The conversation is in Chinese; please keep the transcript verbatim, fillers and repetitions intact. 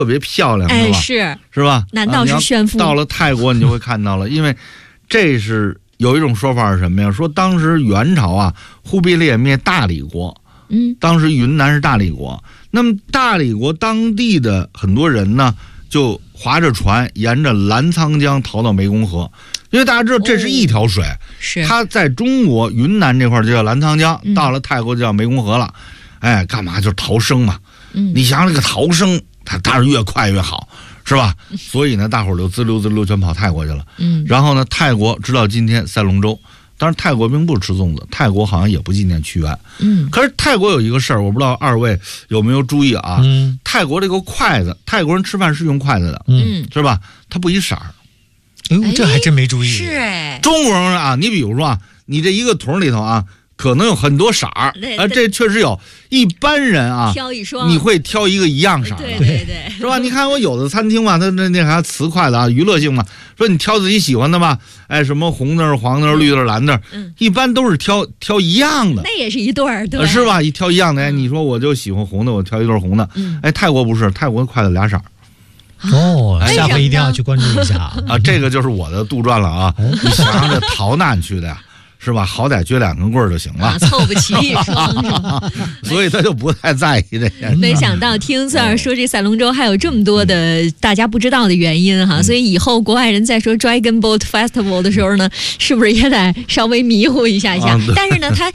特别漂亮， 哎， 是吧？ 是是吧？ 难道是炫富？ 啊、到了泰国，你就会看到了，因为这是有一种说法是什么呀？说当时元朝啊，忽必烈灭大理国， 嗯， 当时云南是大理国，那么大理国当地的很多人呢，就划着船沿着澜沧江逃到湄公河，因为大家知道这是一条水， 哦、是它在中国云南这块就叫澜沧江， 嗯、 到了泰国就叫湄公河了。哎，干嘛就是逃生嘛？ 嗯， 你想想这个逃生，它当然越快越好，是吧？嗯、所以呢，大伙儿就滋溜滋溜全跑泰国去了。 嗯， 然后呢，泰国直到今天赛龙舟，当然泰国并不吃粽子，泰国好像也不纪念屈原。 嗯， 可是泰国有一个事儿，我不知道二位有没有注意啊？嗯，泰国这个筷子，泰国人吃饭是用筷子的， 嗯， 是吧？它不一色儿。 哎呦，这还真没注意。 是哎， 中国人啊，你比如说啊，你这一个桶里头啊。可能有很多色儿，啊，这确实有。一般人啊， 挑一双， 你会挑一个一样色儿的， 对对对， 是吧？你看我有的餐厅嘛，它那那还瓷筷子啊，娱乐性嘛，说你挑自己喜欢的吧，哎，什么红的、黄的、绿的、蓝的， 嗯， 一般都是挑挑一样的， 那也是一对儿，对， 是吧？一挑一样的，哎，你说我就喜欢红的，我挑一对红的， 嗯， 哎，泰国不是，泰国筷子俩色儿。 哦，下回一定要去关注一下啊！这个就是我的杜撰了啊！你想让这逃难去的呀？是吧？好歹撅两根棍儿就行了， 啊、凑不齐一双， 所以他就不太在意这些。 没想到听四儿说这赛龙舟还有这么多的大家不知道的原因哈，嗯、所以以后国外人在说 Dragon Boat Festival 的时候呢，是不是也得稍微迷糊一下一下？啊、但是呢，他